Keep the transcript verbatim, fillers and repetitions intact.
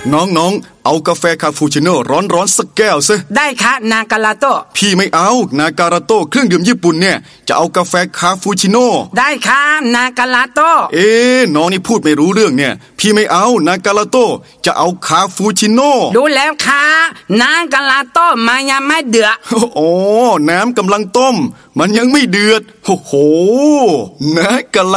น้องๆเอากาแฟคาปูชิโน่ร้อนๆสักแก้วซิได้ค่ะนากาลาโต้พี่ไม่เอานากาลาโต้เครื่องดื่มญี่ปุ่นเนี่ยจะเอากาแฟคาปูชิโน่ได้ค่ะนากาลาโต้เอ๊ะน้องนี่พูดไม่รู้เรื่องเนี่ยพี่ไม่เอานากาลาโต้จะเอาคาปูชิโน่ดูแล้วค่ะนากาลาโต้มันยังไม่เดือดโอ้น้ำกำลังต้มมันยังไม่เดือดโอ้โหนากา